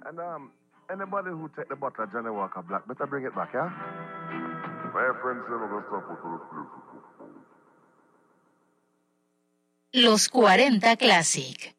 And anybody who take the bottle of Johnny Walker Black, better bring it back, yeah? My friends say no stop for the place. Los 40 Classic.